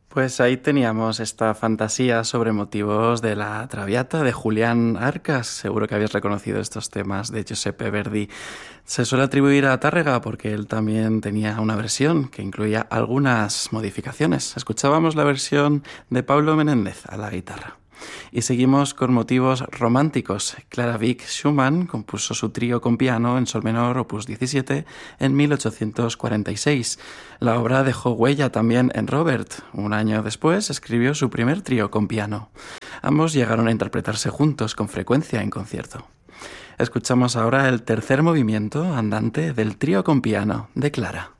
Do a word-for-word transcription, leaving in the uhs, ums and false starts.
Pues ahí teníamos esta fantasía sobre motivos de la Traviata de Julián Arcas. Seguro que habéis reconocido estos temas de Giuseppe Verdi. Se suele atribuir a Tárrega porque él también tenía una versión que incluía algunas modificaciones. Escuchábamos la versión de Pablo Menéndez a la guitarra. Y seguimos con motivos románticos. Clara Wieck Schumann compuso su trío con piano en sol menor, opus diecisiete, en mil ochocientos cuarenta y seis. La obra dejó huella también en Robert. Un año después escribió su primer trío con piano. Ambos llegaron a interpretarse juntos con frecuencia en concierto. Escuchamos ahora el tercer movimiento andante del trío con piano de Clara.